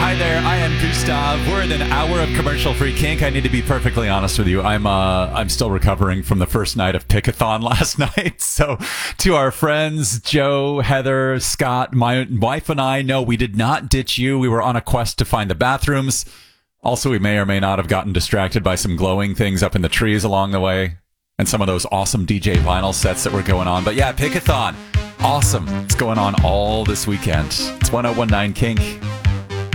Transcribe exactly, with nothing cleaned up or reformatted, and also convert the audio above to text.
Hi there, I am Gustav. We're in an hour of commercial-free kink. I need to be perfectly honest with you. I'm uh, I'm still recovering from the first night of Pickathon last night. So to our friends, Joe, Heather, Scott, my wife and I, no, we did not ditch you. We were on a quest to find the bathrooms. Also, we may or may not have gotten distracted by some glowing things up in the trees along the way and some of those awesome D J vinyl sets that were going on. But yeah, Pickathon, awesome. It's going on all this weekend. It's ten nineteen Kink.